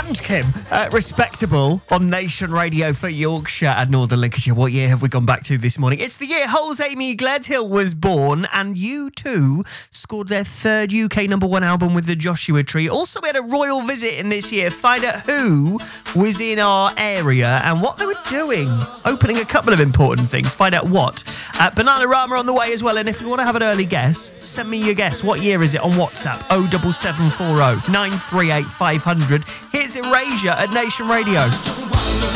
and Kim. Respectable on Nation Radio for Yorkshire and Northern Lincolnshire. What year have we gone back to this morning? It's the year Hull's Amy Gledhill was born, and U2 scored their third UK #1 album with the Joshua Tree. Also, we had a royal visit in this year. Find out who was in our area and what they were doing. Opening a couple of important things. Find out what. Bananarama on the way as well. And if you want to have an early guess, send me your guess. What year is it on WhatsApp? 07740 938 500. Here's Erasure at Nation Radio.